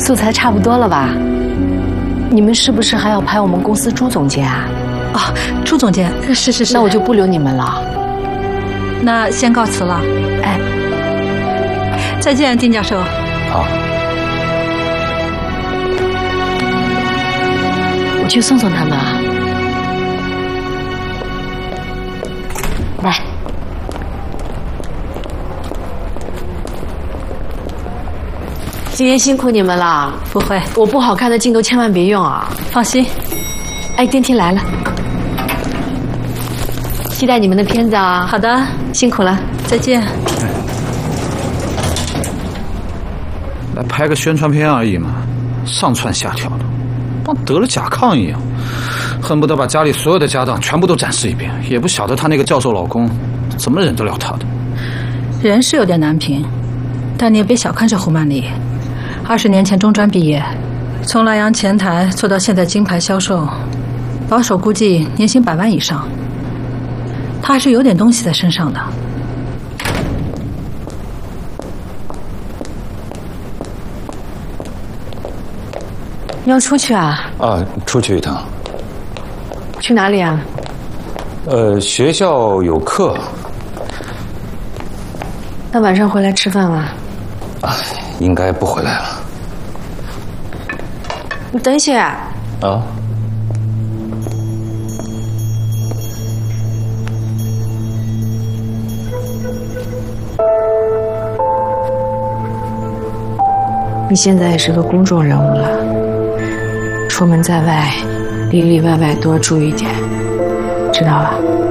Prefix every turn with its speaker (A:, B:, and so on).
A: 素材差不多了吧？你们是不是还要拍我们公司朱总监啊？
B: 哦，朱总监，是。
A: 那我就不留你们了。
B: 那先告辞了。
A: 哎，
B: 再见，丁教授。
C: 好。
A: 我去送送他们啊。来。今天辛苦你们了。
B: 不会，
A: 我不好看的镜头千万别用啊。
B: 放心。
A: 哎，电梯来了，期待你们的片子啊。
B: 好的，
A: 辛苦了，
B: 再见。
C: 来拍个宣传片而已嘛，上蹿下跳的，当得了甲亢一样，恨不得把家里所有的家当全部都展示一遍，也不晓得她那个教授老公怎么忍得了她的。
B: 人是有点难评，但你也别小看这胡曼丽。20年前中专毕业，从莱阳前台做到现在金牌销售，保守估计年薪100万以上。他还是有点东西在身上的。
A: 你要出去啊？
D: 啊，出去一趟。
A: 去哪里啊？
D: 学校有课。
A: 那晚上回来吃饭吗？
D: 啊，应该不回来了。
A: 你等些。啊。你现在也是个公众人物了，出门在外，里里外外多注意点，知道吧？